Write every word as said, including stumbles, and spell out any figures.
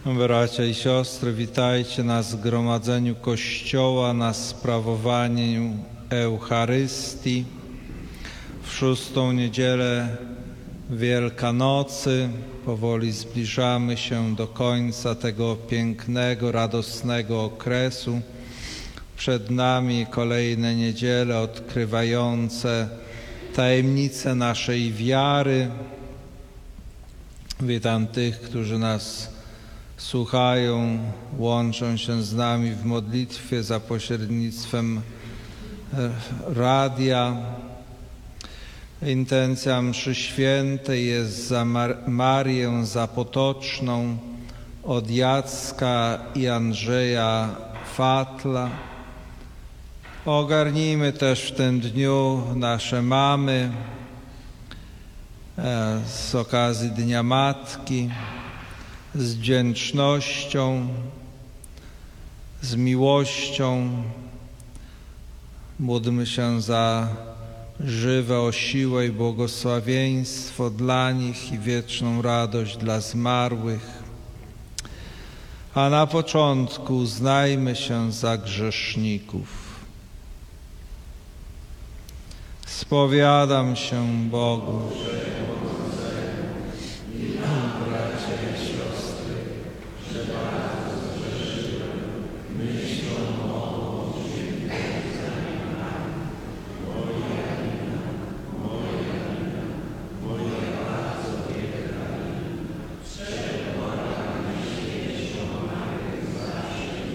Bracia i siostry, witajcie na zgromadzeniu Kościoła, na sprawowaniu Eucharystii. W szóstą niedzielę Wielkanocy powoli zbliżamy się do końca tego pięknego, radosnego okresu. Przed nami kolejne niedziele odkrywające tajemnice naszej wiary. Witam tych, którzy nas słuchają, łączą się z nami w modlitwie za pośrednictwem radia. Intencja mszy świętej jest za Mar- Marię Zapotoczną od Jacka i Andrzeja Fatla. Ogarnijmy też w tym dniu nasze mamy e, z okazji Dnia Matki, z wdzięcznością, z miłością. Módlmy się za żywe osiłe i błogosławieństwo dla nich i wieczną radość dla zmarłych. A na początku uznajmy się za grzeszników. Spowiadam się Bogu,